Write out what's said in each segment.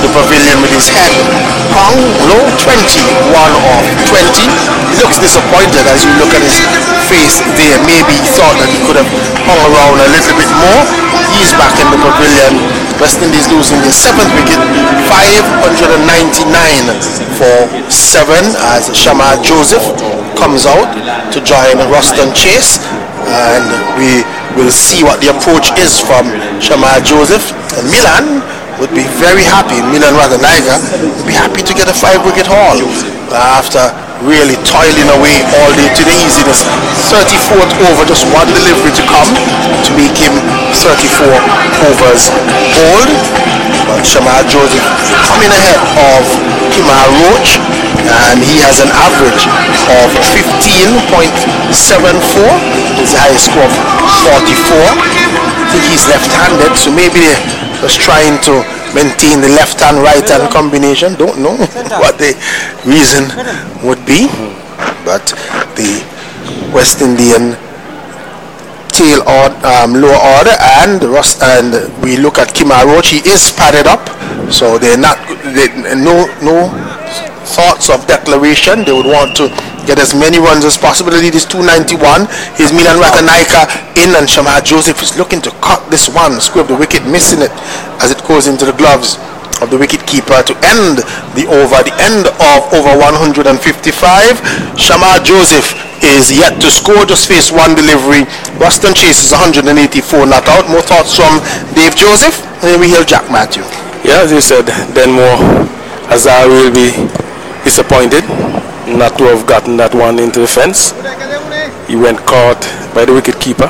the pavilion with his head hung low. 21 off 20. He looks disappointed as you look at his face there. Maybe he thought that he could have hung around a little bit more. He's back in the pavilion. West Indies losing their 7th wicket, 599 for 7 as Shamar Joseph comes out to join Ruston Chase, and we will see what the approach is from Shamar Joseph. And Milan would be very happy. Milan Ratanaika would be happy to get a 5-wicket haul after really toiling away all day today. He's in his 34th over, just one delivery to come to make him 34 overs bowled. But Shamar Joseph coming ahead of Kumar Roach, and he has an average of 15.74, his highest score of 44. I think he's left-handed, so maybe they're just trying to maintain the left-hand, right-hand combination. Don't know what the reason would be, but the West Indian tail lower order, and we look at Kumar Roach. He is padded up, so they're not no thoughts of declaration. They would want to get as many runs as possible. The lead is 291. Here's Milan Ratanaika in, and Shamar Joseph is looking to cut this one, scrape the wicket, missing it as it goes into the gloves of the wicket keeper to end the over. The end of over 155. Shamar Joseph is yet to score, just faced one delivery. Ruston Chase is 184 not out. More thoughts from Dave Joseph, and then we hear Jack Matthew. Yeah, as you said, Denmore Azar will be disappointed not to have gotten that one into the fence. He went caught by the wicket keeper,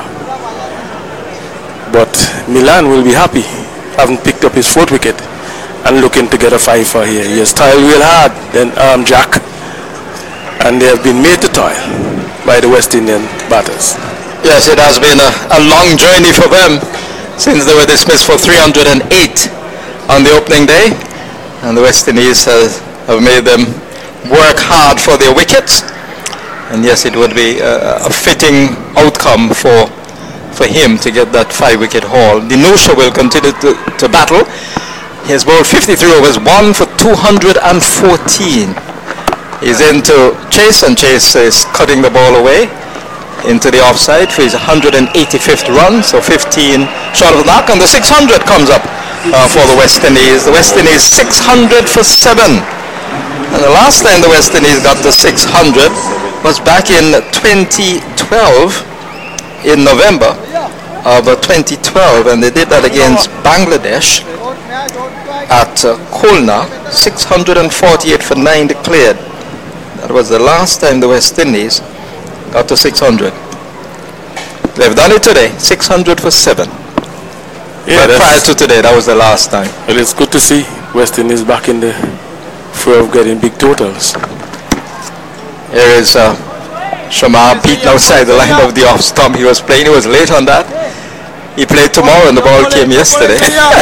but Milan will be happy having picked up his 4th wicket and looking to get a 5 for here. He has toiled real hard, Jack, and they have been made to toil by the West Indian batters. Yes, it has been a long journey for them since they were dismissed for 308 on the opening day, and the West Indies have made them work hard for their wickets. And yes, it would be a fitting outcome for him to get that 5-wicket haul. Dinusha will continue to battle. He has bowled 53 overs, 1 for 214. He's into Chase, and Chase is cutting the ball away into the offside for his 185th run, so 15 short of the mark, and the 600 comes up for the West Indies. The West Indies 600 for 7. And the last time the West Indies got to 600 was back in 2012, in November of 2012, and they did that against Bangladesh at Khulna. 648 for 9 declared. That was the last time the West Indies got to 600. They've done it today, 600 for 7. Yeah, but prior to today, that was the last time. Well, it's good to see West Indies back in the fray of getting big totals. Here is Shamar beaten outside the line of the off stump. He was playing, he was late on that. He played tomorrow and the ball came yesterday.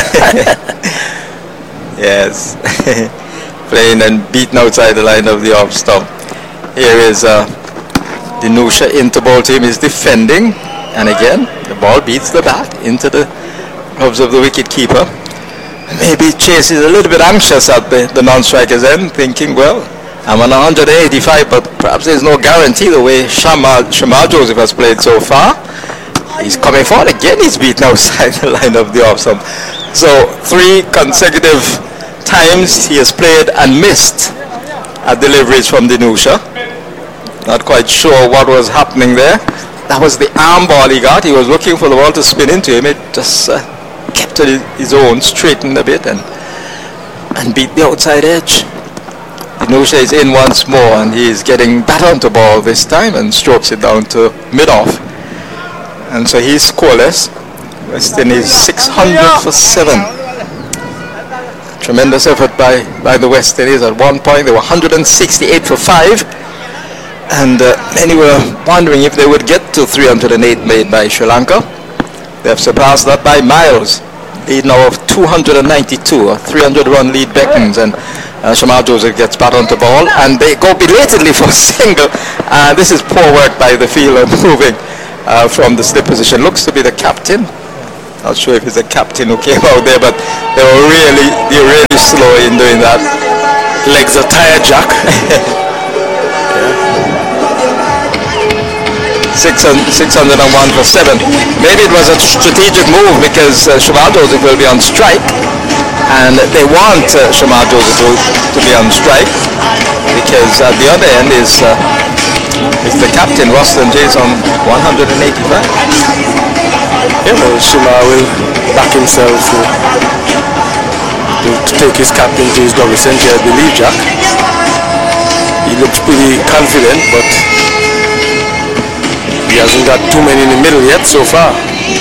Yes. Playing and beaten outside the line of the off stump. Here is Dinusha into ball team, is defending, and again the ball beats the bat into the gloves of the wicket keeper. Maybe Chase is a little bit anxious at the non-striker's end, thinking, well, I'm on 185, but perhaps there's no guarantee the way Shamar Joseph has played so far. He's coming forward again, he's beaten outside the line of the off stump. So 3 consecutive times he has played and missed at deliveries from Dinusha. Not quite sure what was happening there. That was the arm ball he got. He was looking for the ball to spin into him. It just kept his own, straightened a bit and beat the outside edge. Dinusha is in once more, and he is getting back onto ball this time and strokes it down to mid-off. And so he's scoreless. West Indies 600 for 7. Tremendous effort by the West Indies. At one point they were 168 for 5. And many were wondering if they would get to 308 made by Sri Lanka. They have surpassed that by miles. Lead now of 292, a 300-run lead beckons, and Shamar Joseph gets back onto ball, and they go belatedly for a single. This is poor work by the fielder moving from the slip position. Looks to be the captain. Not sure if it's the captain who came out there, but they were really slow in legs are tired, Jack. 601 for 7. Maybe it was a strategic move because Shamar Joseph will be on strike, and they want Shamar Joseph to be on strike because at the other end is the captain, Roston Chase, on 185. Yeah, well, Shamar will back himself to take his captain to his double century, I believe, Jack. He looks pretty confident, but he hasn't got too many in the middle yet so far.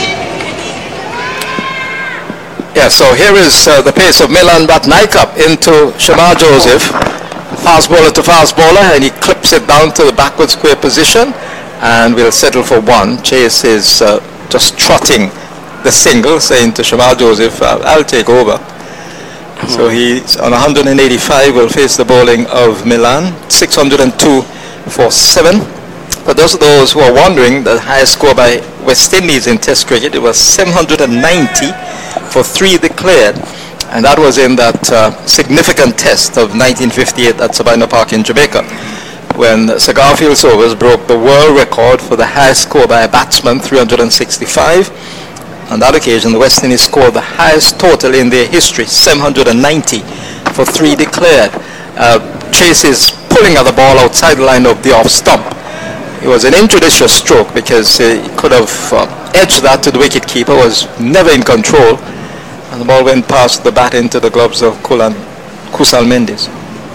Yeah, so here is the pace of Milan Ratnaika into Shamar Joseph. Fast bowler to fast bowler, and he clips it down to the backward square position, and we'll settle for 1. Chase is just trotting the single, saying to Shamar Joseph, I'll take over. So he's on 185, will face the bowling of Milan. 602 for 7. For those of those who are wondering, the highest score by West Indies in Test cricket, it was 790 for 3 declared, and that was in that significant test of 1958 at Sabina Park in Jamaica, when Sir Garfield Sobers broke the world record for the highest score by a batsman, 365. On that occasion, the West Indies scored the highest total in their history, 790 for 3 declared. Chase is pulling at the ball outside the line of the off stump. It was an injudicious stroke because he could have edged that to the wicket keeper, was never in control, and the ball went past the bat into the gloves of Kusal Mendes.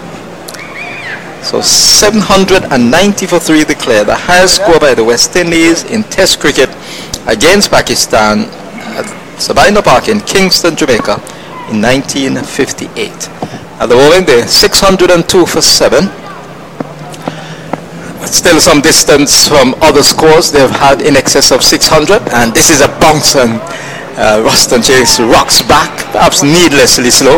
So 790 for 3 declared, the highest score by the West Indies in Test cricket against Pakistan at Sabina Park in Kingston, Jamaica in 1958. At the moment, they're 602 for 7. Still some distance from other scores they've had in excess of 600, and this is a bounce, and Roston Chase rocks back, perhaps needlessly so,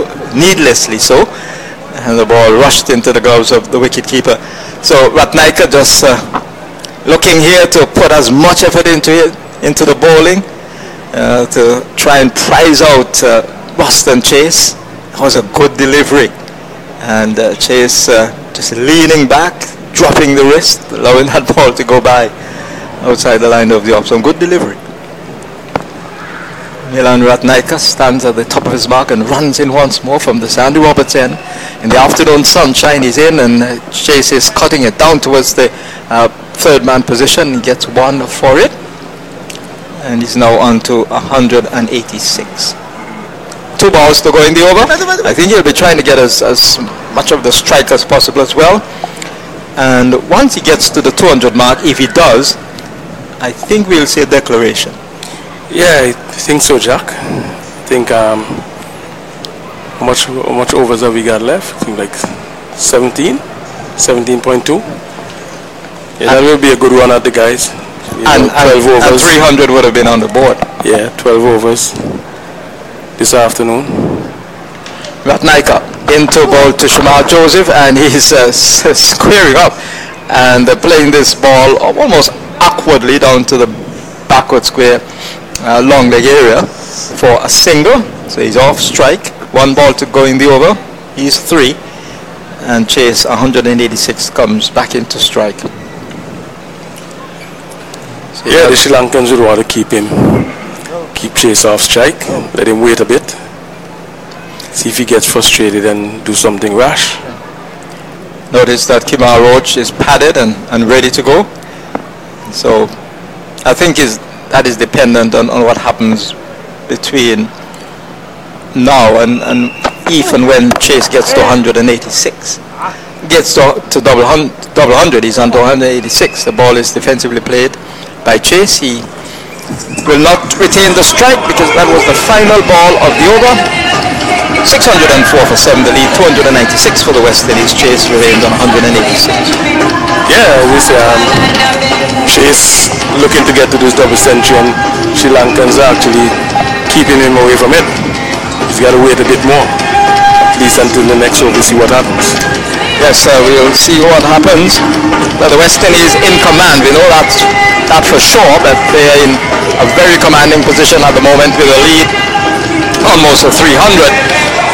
and the ball rushed into the gloves of the wicketkeeper. So Ratnaika just looking here to put as much effort into the bowling to try and prize out Roston Chase. It was a good delivery, and Chase just leaning back, dropping the wrist, allowing that ball to go by outside the line of the off. Some good delivery. Milan Ratnaika stands at the top of his mark and runs in once more from the Sandy Roberts end. In the afternoon sunshine, he's in, and Chase is cutting it down towards the third man position. He gets 1 for it, and he's now on to 186. 2 balls to go in the over. I think he'll be trying to get as much of the strike as possible as well. And once he gets to the 200 mark, if he does, I think we'll see a declaration. Yeah, I think so, Jack. I think how much overs have we got left? I think like 17.2. Yeah, that will be a good run at the guys. And 12 overs. And 300 would have been on the board. Yeah, 12 overs this afternoon. Ratnaika into ball to Shamar Joseph, and he's squaring up and playing this ball almost awkwardly down to the backward square long leg area for a single. So he's off strike. 1 ball to go in the over. He's 3, and Chase 186 comes back into strike. So yeah, the Sri Lankans would want to keep Chase off strike, let him wait a bit, see if he gets frustrated and do something rash. Notice that Kemar Roach is padded and ready to go. So I think that is dependent on what happens between now and if and when Chase gets to 186. Gets to double 100, he's on to 186. The ball is defensively played by Chase. He will not retain the strike because that was the final ball of the over. 604 for 7 the lead, 296 for the West Indies. Chase remains on 186. Yeah, we say Chase looking to get to this double century, and Sri Lankans are actually keeping him away from it. He's got to wait a bit more, at least until the next over, see what happens. Yes, we'll see what happens. But the West Indies in command, we know that for sure, but they're in a very commanding position at the moment with a lead almost of 300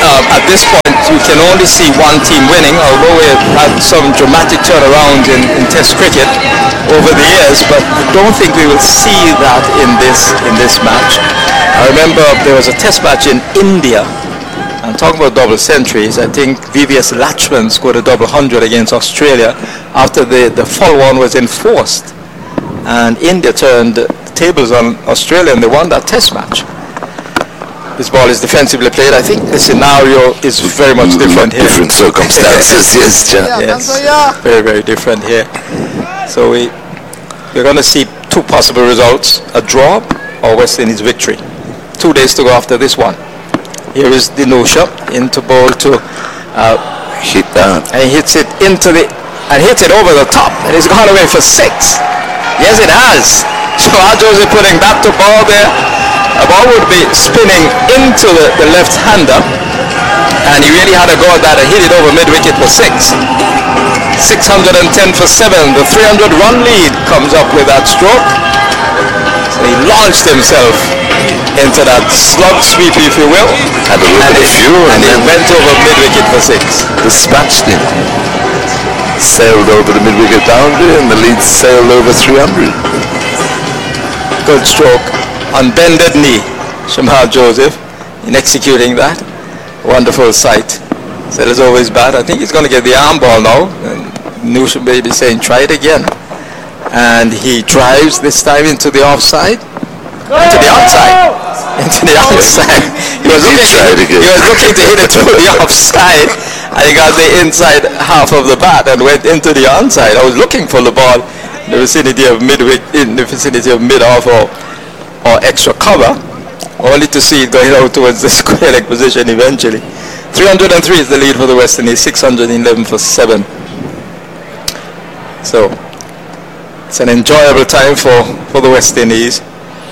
at this point we can only see one team winning, although we have had some dramatic turnarounds in Test cricket over the years, but I don't think we will see that in this match. I remember there was a Test match in India. I'm talking about double centuries. I think VVS Latchman scored a double 100 against Australia after the full one was enforced, and India turned the tables on Australia and they won that Test match. This ball is defensively played. I think the scenario is very much different here. Different circumstances, yes, John. Yes, very, very different here. So we're going to see two possible results: a draw or West Indies victory. 2 days to go after this one. Here is Dinusha into ball to hit that, and he hits it hits it over the top, and he's gone away for 6. Yes, it has. Shawad Joseph putting that to ball there. A ball would be spinning into the left-hander, and he really had a go at that and hit it over mid-wicket for 6. 610 for 7. The 300-run lead comes up with that stroke. So he launched himself into that slug sweep, if you will, had a look at the view, and he went over mid-wicket for 6. Dispatched him. Sailed over the mid-wicket boundary, and the lead sailed over 300. Good stroke. On bended knee, Shahbaz Joseph in executing that. Wonderful sight. Sailors always bad. I think he's going to get the arm ball now. And Nusha may be saying, try it again. And he drives this time into the offside. Into the outside. Into the outside. He was looking to hit it to the offside. And he got the inside half of the bat and went into the onside. I was looking for the ball in the vicinity of mid-off or extra cover, only to see it going out towards the square leg position eventually. 303 is the lead for the West Indies, 611 for 7. So it's an enjoyable time for the West Indies,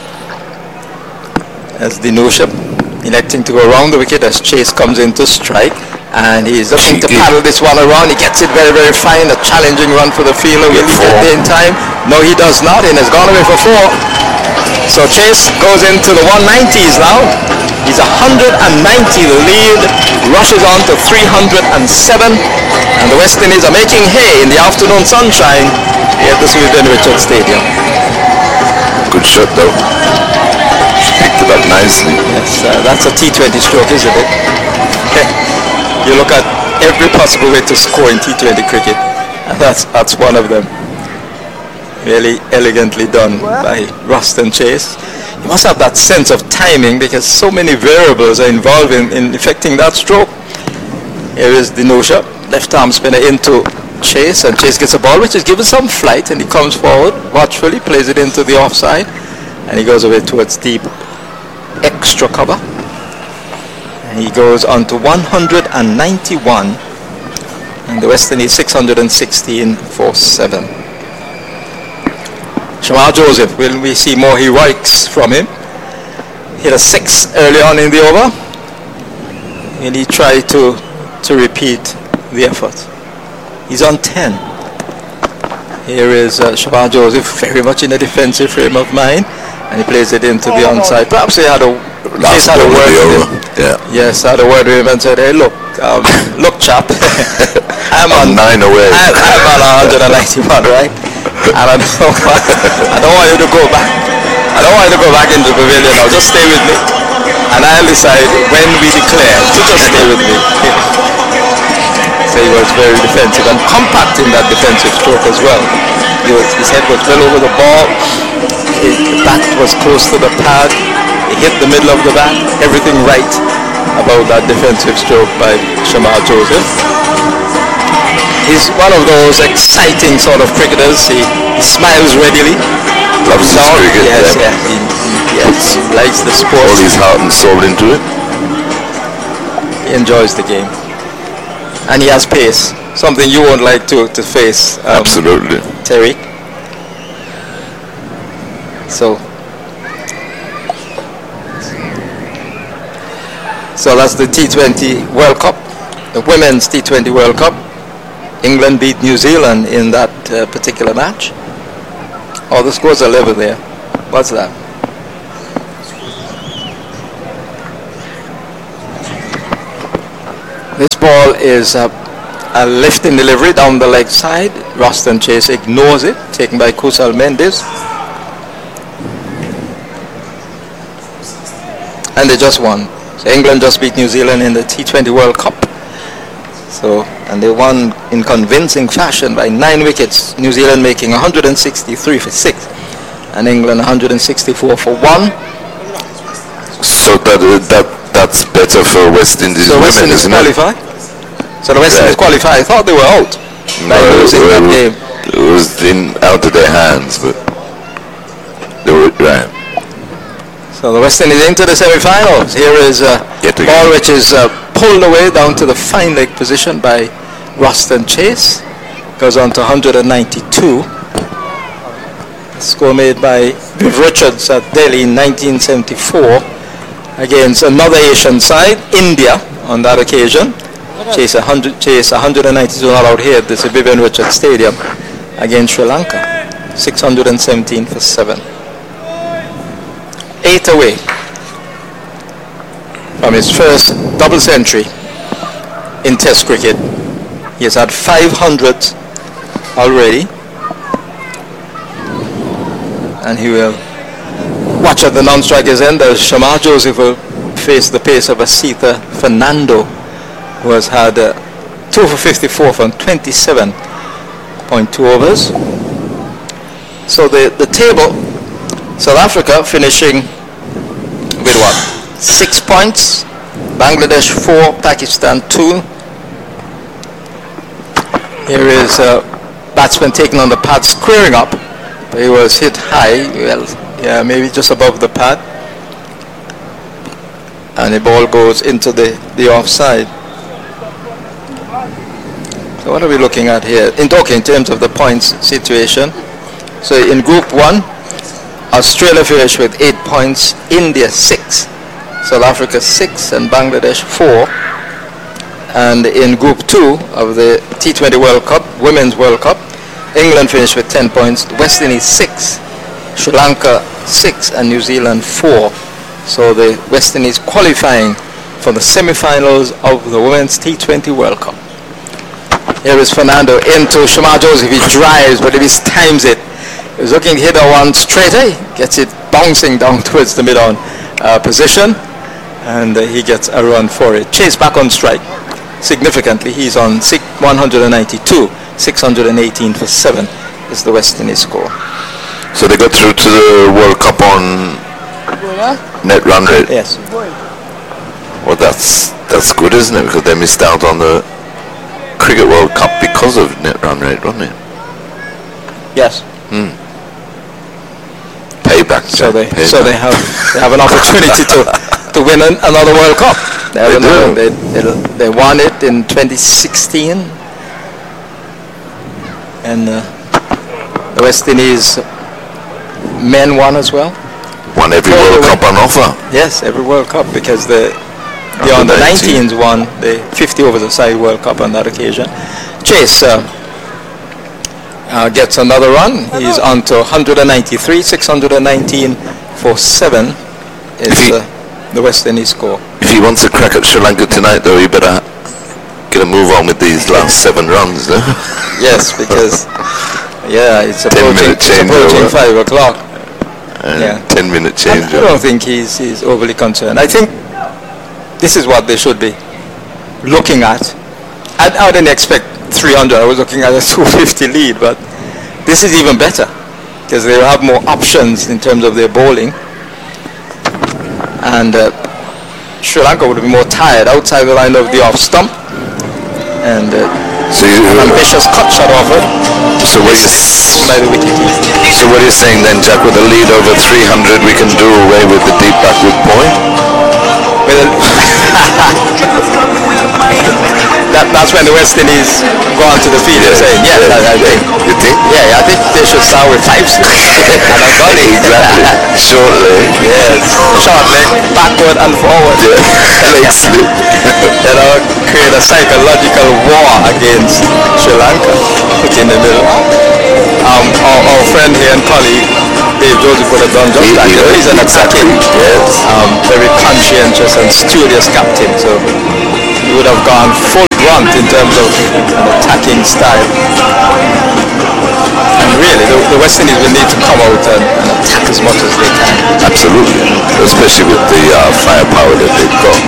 as Dinusha electing to go around the wicket as Chase comes in to strike, and he's looking to paddle this one around. He gets it very, very fine. A challenging run for the fielder. Will he get there in time? No, he does not, and has gone away for 4. So Chase goes into the 190s now. He's 190. The lead rushes on to 307. And the West Indies are making hay in the afternoon sunshine here at the Sir Ben Richards Stadium. Good shot though. Picked it up nicely. Yes, that's a T20 stroke, isn't it? You look at every possible way to score in T20 cricket, and that's one of them. Really elegantly done by Ruston Chase. You must have that sense of timing, because so many variables are involved in effecting that stroke. Here is Dinusha, left arm spinner into Chase, and Chase gets a ball which is given some flight, and he comes forward watchfully, plays it into the offside, and he goes away towards deep extra cover. And he goes on to 191, and the West Indies 616 for 7. Shahbaz Joseph, will we see more heroics from him? Hit a 6 early on in the over. Will he try to repeat the effort? He's on 10. Here is Shahbaz Joseph, very much in a defensive frame of mind, and he plays it into the onside. Perhaps he had a word with him. Yeah. Yes, I had a word with him and said, hey, look, chap, I'm on 9 away. I'm on 191, right? And I don't want you to go back. I don't want you to go back into the pavilion now. Just stay with me, and I'll decide when we declare to just stay with me. So he was very defensive and compact in that defensive stroke as well. His head was well over the ball. The bat was close to the pad. He hit the middle of the bat. Everything right about that defensive stroke by Shahbaz Joseph. He's one of those exciting sort of cricketers. He smiles readily. Loves his cricket. Yes, yeah. He likes the sport. All his heart and soul into it. He enjoys the game. And he has pace. Something you won't like to face. Absolutely. Terry. So that's the T20 World Cup. The Women's T20 World Cup. England beat New Zealand in that particular match. Oh, the scores are level there. What's that? This ball is a lifting delivery down the leg side. Roston Chase ignores it, taken by Kusal Mendes. And they just won. So England just beat New Zealand in the T20 World Cup. So, and they won in convincing fashion by 9 wickets. New Zealand making 163 for 6 and England 164 for 1. So that's better for West Indies So West women, Indies isn't it? qualify. So the West Indies qualify. I thought they were out. No, losing that game. it was out of their hands, but they were right. So the West Indies into the semi-finals. Here is a Yet again. ball which is pulled away down to the fine leg position by Roston Chase. Goes on to 192. Score made by Viv Richards at Delhi in 1974 against another Asian side, India, on that occasion. Chase 192 not out here at the Vivian Richards Stadium against Sri Lanka. 617 for 7. 8 away from his first double century in Test cricket. He has had 500 already, and he will watch at the non-strikers end as Shamar Joseph will face the pace of Asitha Fernando, who has had 2 for 54 from 27.2 overs. So the table, South Africa finishing with what? 6 points. Bangladesh 4, Pakistan 2. Here is batsman taken on the pad, squaring up. But he was hit high, well, yeah, maybe just above the pad. And the ball goes into the offside. So what are we looking at here? In terms of the points situation. So in Group 1, Australia finished with 8 points, India 6, South Africa 6, and Bangladesh 4. And in Group 2 of the T20 World Cup, Women's World Cup, England finished with 10 points, West Indies 6, Sri Lanka 6, and New Zealand 4. So the West Indies qualifying for the semi-finals of the Women's T20 World Cup. Here is Fernando into Shamar Joseph. He drives, but he mistimes it. He's looking to hit a one straighter. He gets it bouncing down towards the mid-on position, and he gets a run for it. Chase back on strike significantly. He's on 192. 618 for 7 is the West Indies score. So they got through to the World Cup on net run rate. Yes. Well, that's good, isn't it? Because they missed out on the Cricket World Cup because of net run rate, wasn't it? Yes. Payback. So they Payback. have an opportunity to win another World Cup. They won it in 2016. And the West Indies men won as well. Won every World Cup on offer. Yes, every World Cup, because the under-19s won the 50 overs a side World Cup on that occasion. Chase gets another run. He's on to 193, 619 for 7 is the West Indies score. If he wants to crack at Sri Lanka tonight, though, he better get a move on with these last 7 runs, no? Yes, because it's 10-minute approaching 5 o'clock. 10-minute change. I don't think he's overly concerned. I think this is what they should be looking at. I didn't expect 300. I was looking at a 250 lead, but this is even better because they have more options in terms of their bowling. And Sri Lanka would be more tired outside the line of the off stump. And an ambitious cut shot off it. So what are you saying then, Jack? With a lead over 300, we can do away with the deep backward point? That's when the West Indies go onto the field and say, I think. You think? Yeah, I think they should start with 5 slips and a gully. Exactly. Short leg. Yes. Short leg, backward and forward. Leg slip. Create a psychological war against Sri Lanka. Put in the middle. Our friend here and colleague, Dave Joseph, would have done just that. He's an attacking, very conscientious and studious captain. So he would have gone full grunt in terms of an attacking style. And really, the West Indies will need to come out and attack as much as they can. Absolutely, especially with the firepower that they've got.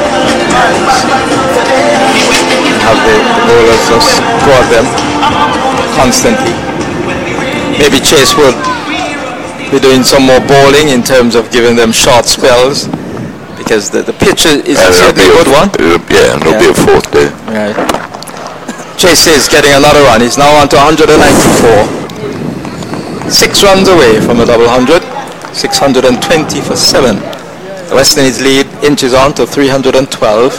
Have the bowlers just go at them constantly. Maybe Chase will be doing some more bowling in terms of giving them short spells, because the pitch is certainly a good one. Yeah, and there'll be a fourth there. Right. Chase is getting another run. He's now on to 194. 6 runs away from a double 100. 620 for 7. The West Indies lead inches on to 312.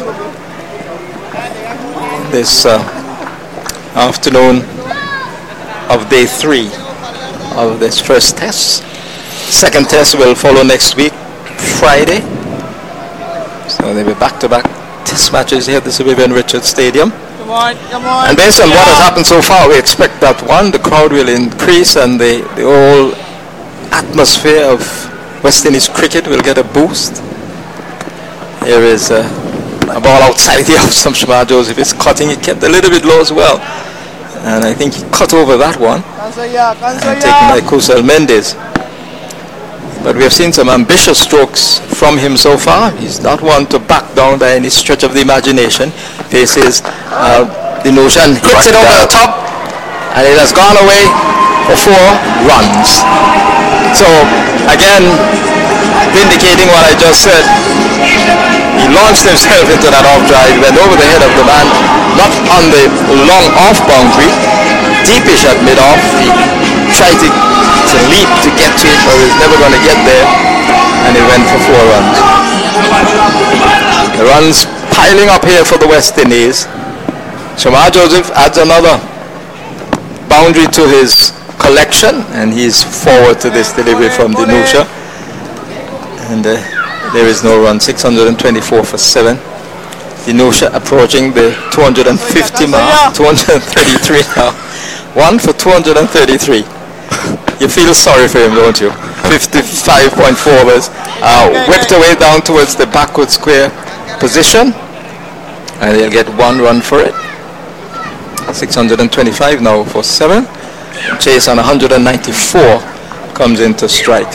This afternoon of day 3 of this first test. Second test will follow next week, Friday. So they'll be back-to-back test matches here at the Sir Vivian Richards Stadium. Come on. And based on what has happened so far, we expect that the crowd will increase and the whole atmosphere of West Indies cricket will get a boost. Here is a ball outside the off. Shamar Joseph is cutting. He kept a little bit low as well. And I think he cut over that one. And taken by Kusal Mendes. But we have seen some ambitious strokes from him so far. He's not one to back down by any stretch of the imagination. Faces Dinush and hits it over the top. And it has gone away for 4 runs. So, again, vindicating what I just said. He launched himself into that off drive, went over the head of the man, not on the long off boundary, deepish at mid-off. He tried to leap to get to it, but he was never going to get there, and he went for 4 runs. The runs piling up here for the West Indies. Shamar Joseph adds another boundary to his collection, and he's forward to this delivery from Dinusha. And there is no run. 624 for 7. Dinusha approaching the 250 mark. 233 now. 1 for 233. You feel sorry for him, don't you? 55.4 overs. Whipped away down towards the backward square position. And he'll get 1 run for it. 625 now for 7. Chase on 194 comes into strike.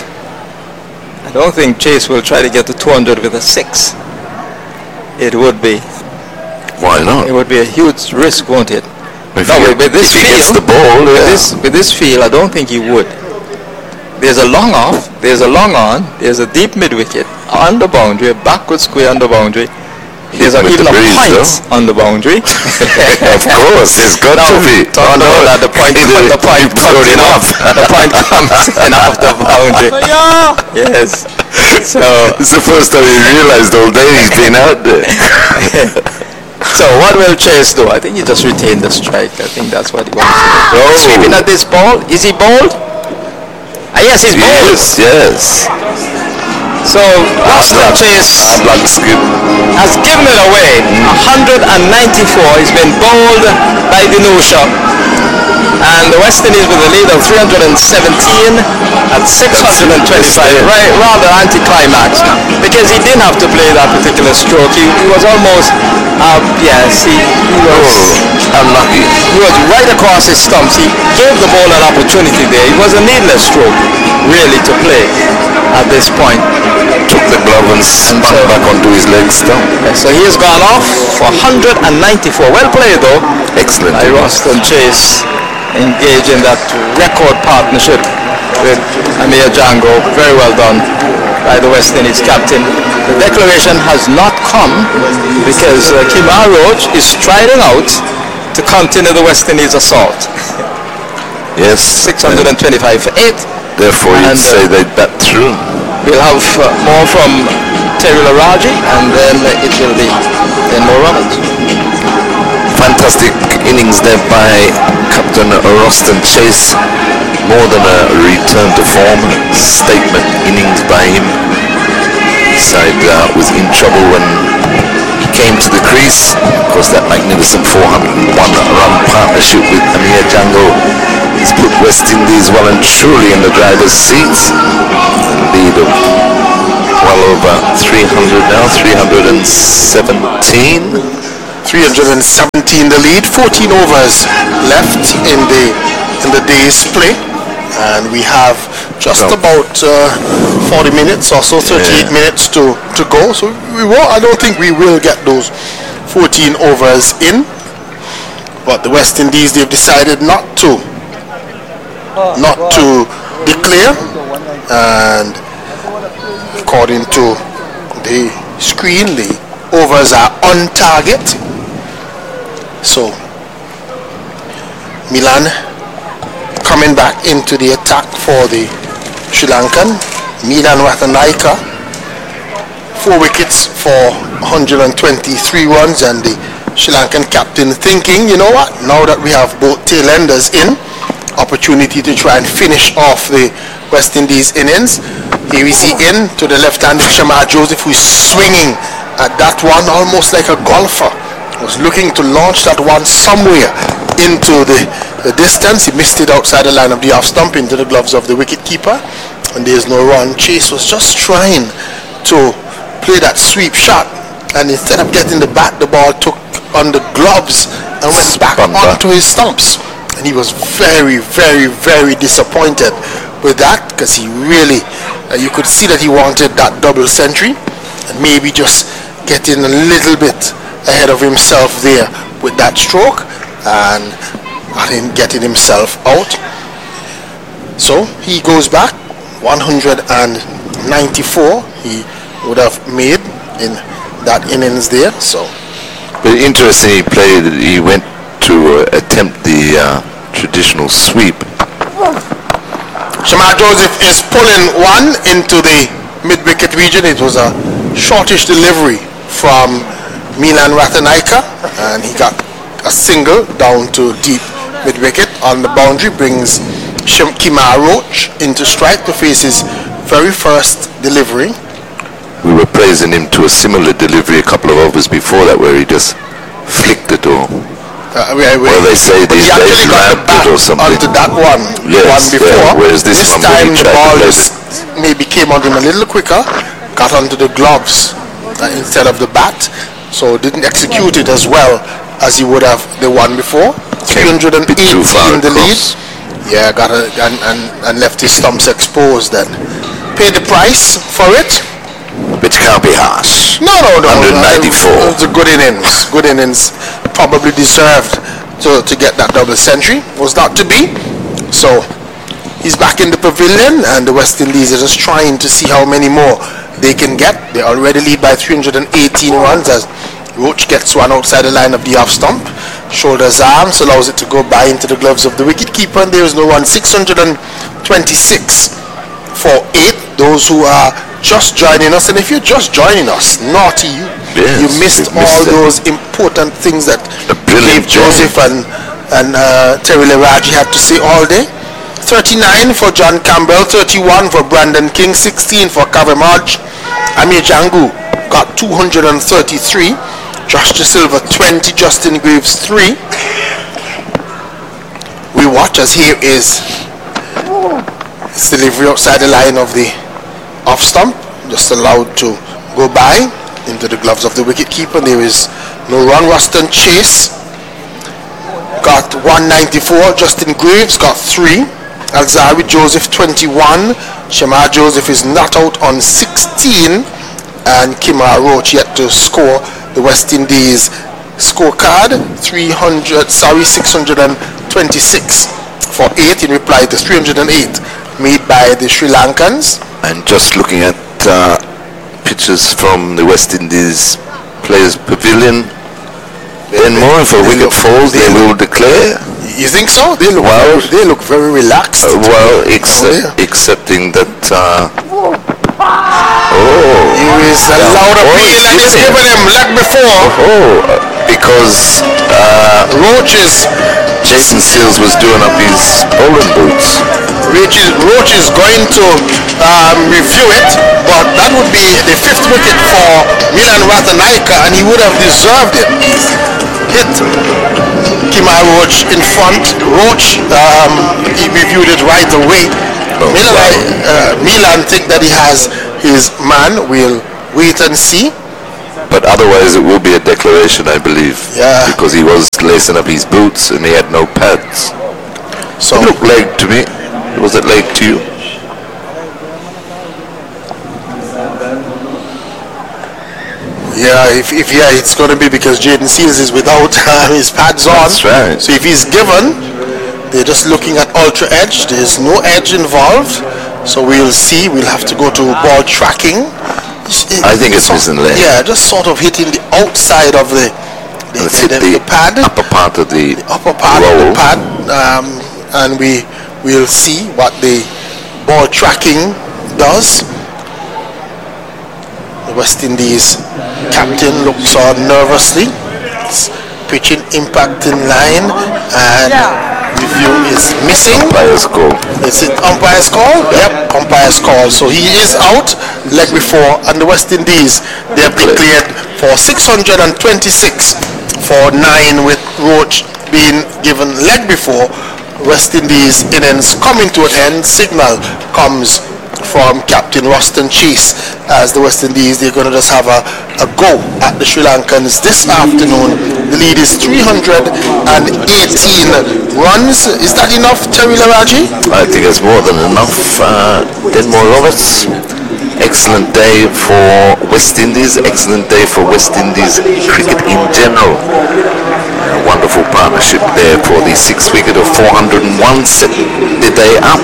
I don't think Chase will try to get to 200 with a 6. It would be. Why not? It would be a huge risk, won't it? If he gets the ball, with this field, I don't think he would. There's a long off, there's a long on, there's a deep mid wicket on the boundary, a backward square on the boundary. There's even a point on the boundary. Of course, there's got to be. The point comes in off. The point comes in off the boundary. Yes. So it's the first time he realized all day he's been out there. So what will Chase do? I think he just retained the strike. I think that's what he wants to do. Sweeping at this ball. Is he bowled? Yes, he's bowled. Yes. So Roston Chase has given it away. 194. He's been bowled by Dinusha. And the West Indies with a lead of 317 at 625. Right, rather anticlimax, because he didn't have to play that particular stroke. He was almost, he was unlucky. He was right across his stumps. He gave the ball an opportunity there. It was a needless stroke, really, to play at this point. Took the glove and spun back onto his leg stump. So he has gone off for 194. Well played, though. Excellent. By Roston Chase. Engage in that record partnership with Amir Django. Very well done by the West Indies captain. The declaration has not come because Kemar Roach is striding out to continue the West Indies assault. Yes. 625 for 8. Therefore you'd say they'd bat through. We'll have more from Terry Laraji, and then it will be Mo Roberts. Fantastic innings there by Captain Roston Chase. More than a return to form, statement innings by him. Side was in trouble when he came to the crease. Of course, that magnificent 401-run partnership with Amir Django has put West Indies well and truly in the driver's seat. Lead of well over 300 now, 317. 317 the lead. 14 overs left in the day's play, and we have just about 40 minutes or so, 38 minutes to go. So I don't think we will get those 14 overs in. But the West Indies, they've decided not to declare, and according to the screen, the overs are on target. So Milan coming back into the attack for the Sri Lankan. Milan Ratanaika, 4 wickets for 123 runs, and the Sri Lankan captain thinking, you know what, now that we have both tail-enders in, opportunity to try and finish off the West Indies innings. Here we see in to the left-handed Shamar Joseph, who's swinging at that one almost like a golfer. Was looking to launch that one somewhere into the distance. He missed it outside the line of the off stump into the gloves of the wicketkeeper, and there's no run. Chase was just trying to play that sweep shot, and instead of getting the bat, the ball took on the gloves and went back onto his stumps. And he was very, very, very disappointed with that, because he really, you could see that he wanted that double century, and maybe just getting a little bit ahead of himself there with that stroke, and getting himself out. So he goes back 194 he would have made in that innings there. So but interesting, he went to attempt the traditional sweep. Shamar Joseph is pulling one into the mid-wicket region. It was a shortish delivery from Milan Ratanaika, and he got a single down to deep mid-wicket on the boundary. Brings Kemar Roach into strike to face his very first delivery. We were praising him to a similar delivery a couple of overs before that, where he just flicked it all. Well, they say these days ramped it or something. Onto that one, one before. Yeah, whereas this time the ball just maybe came on him a little quicker, got onto the gloves instead of the bat, so didn't execute it as well as he would have the one before. 318 in the lead. Yeah, got and left his stumps exposed and paid the price for it. Which can't be harsh. No. 194. It was a good innings. Good innings. Probably deserved to get that double century. Was not to be. So he's back in the pavilion, and the West Indies are just trying to see how many more they can get. They already lead by 318 runs as Roach gets one outside the line of the off stump. Shoulders arms, allows it to go by into the gloves of the wicketkeeper, and there is no run. 626 for 8. Those who are just joining us, and if you're just joining us, naughty you. Yes, you missed all those important things that Dave Joseph and Terry Leraji had to say all day. 39 for John Campbell, 31 for Brandon King, 16 for Kavem Hodge. Amir Jangu got 233. Josh De Silva 20, Justin Graves 3. We watch as here is his delivery outside the line of the off stump, just allowed to go by into the gloves of the wicketkeeper. There is no run. Ruston Chase got 194. Justin Graves got 3. Alzari Joseph 21. Shamar Joseph is not out on 16, and Kemar Roach yet to score. The West Indies scorecard 626 for 8 in reply to 308 made by the Sri Lankans. And just looking at pictures from the West Indies players' pavilion, then more if a wicket falls, they will declare. You think so? They look very relaxed. Excepting that. Here is a loud appeal, and he's given him like before. Because Jason Seals was doing up his bowling boots. Roach is going to review it, but that would be the 5th wicket for Milan Ratanaika, and he would have deserved it. Hit Kemar Roach in front. Roach, he reviewed it right away. Milan think that he has his man. We'll wait and see. But otherwise it will be a declaration, I believe. Yeah. Because he was lacing up his boots and he had no pads. So it looked leg to me. Was it leg to you? yeah, if it's going to be because Jaden Seals is without his pads on. That's right. So if he's given, they're just looking at ultra edge. There's no edge involved. So we'll see. We'll have to go to ball tracking. I think it's missing leg. Yeah, just sort of hitting the outside of the pad. Upper part of the upper part roll. of the pad. And we'll see what the ball tracking does. The West Indies captain looks on nervously. It's pitching impact in line, and review is missing. Umpire's call. Is it umpire's call? Yep, umpire's call. So he is out leg before, and the West Indies, they have declared for 626 for 9 with Roach being given leg before. West Indies innings coming to an end. Signal comes from Captain Roston Chase as the West Indies, they're going to just have a go at the Sri Lankans this afternoon. The lead is 318 runs. Is that enough, Terry Laraji? I think it's more than enough. Denmore Roberts, excellent day for West Indies, excellent day for West Indies cricket in general. A wonderful partnership there for the 6 wicket of 401 set the day up.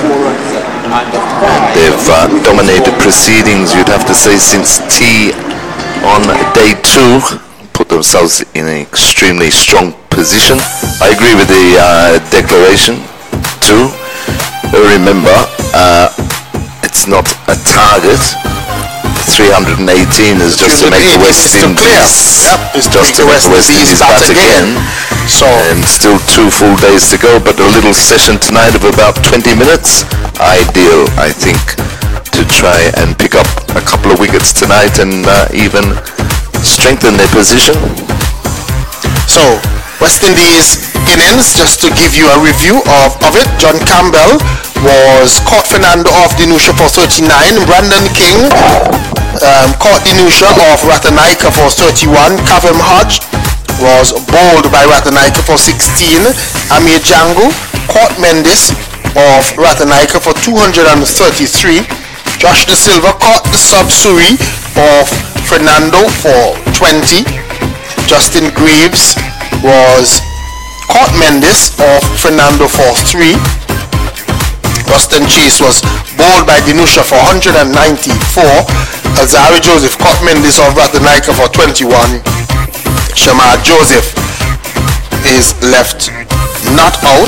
And they've dominated proceedings, you'd have to say, since tea on day 2. Put themselves in an extremely strong position. I agree with the declaration too. Remember, it's not a target. 318 is just to make the West Indies. Yep, it's just to make the West Indies bat again. So, and still 2 full days to go, but a little session tonight of about 20 minutes. Ideal, I think, to try and pick up a couple of wickets tonight and even strengthen their position. So, West Indies innings, just to give you a review of it. John Campbell was caught Fernando off Dinusha for 39. Brandon King caught Dinusha off Ratanaika for 31. Kavem Hodge was bowled by Ratanaika for 16. Amir Django caught Mendes of Ratanaika for 233. Josh De Silva caught the Sub-Suri of Fernando for 20. Justin Graves was caught Mendes of Fernando for 3. Ruston Chase was bowled by Dinusha for 194. Alzari Joseph caught Mendes of Ratanaika for 21. Shamar Joseph is left not out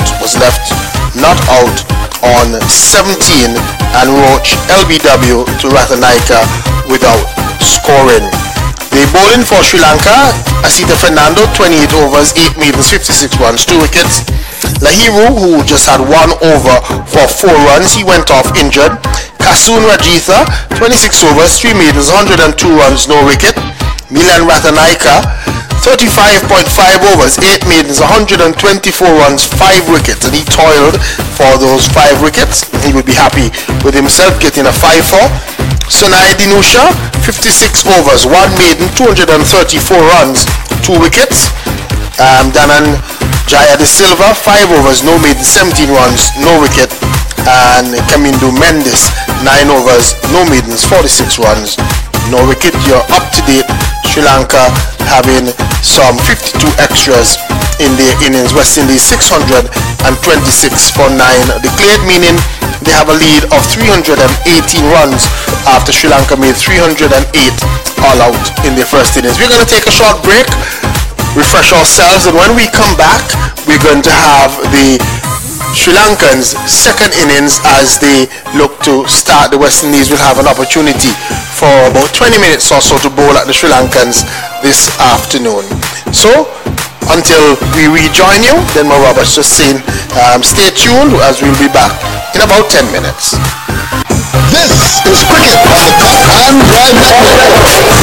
on 17, and Roach LBW to Ratanaika without scoring. The bowling for Sri Lanka, Asita Fernando, 28 overs, 8 maidens, 56 runs, 2 wickets. Lahiru, who just had 1 over for 4 runs, he went off injured. Kasun Rajitha, 26 overs, 3 maidens, 102 runs, no wicket. Milan Ratanaika, 35.5 overs, 8 maidens, 124 runs, 5 wickets, and he toiled for those 5 wickets. He would be happy with himself getting a 5-4. Sunai Dinusha, 56 overs, 1 maiden, 234 runs, 2 wickets. Danan Jaya De Silva, 5 overs, no maiden, 17 runs, no wicket. And Kamindu Mendes, 9 overs, no maidens, 46 runs, no wicket. You're up to date. Sri Lanka having some 52 extras in their innings. West Indies 626 for 9 declared, meaning they have a lead of 318 runs after Sri Lanka made 308 all out in their first innings. We're going to take a short break, refresh ourselves, and when we come back, we're going to have the Sri Lankans' second innings as they look to start. The West Indies will have an opportunity for about 20 minutes or so to bowl at the Sri Lankans this afternoon. So, until we rejoin you, then my Roberts just saying, stay tuned as we'll be back in about 10 minutes. This is cricket on the Cut and Drive Network.